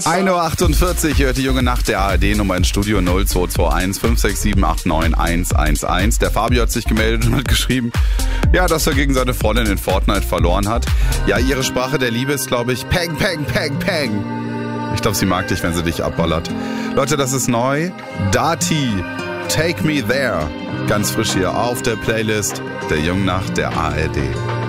1.48 Uhr hört die junge Nacht der ARD-Nummer ins Studio 0221 567 89 111. Der Fabio hat sich gemeldet und hat geschrieben, ja, dass er gegen seine Freundin in Fortnite verloren hat. Ja, ihre Sprache der Liebe ist, glaube ich, Peng, Peng, Peng, Peng. Ich glaube, sie mag dich, wenn sie dich abballert. Leute, das ist neu. Dati, Take Me There. Ganz frisch hier auf der Playlist der jungen Nacht der ARD.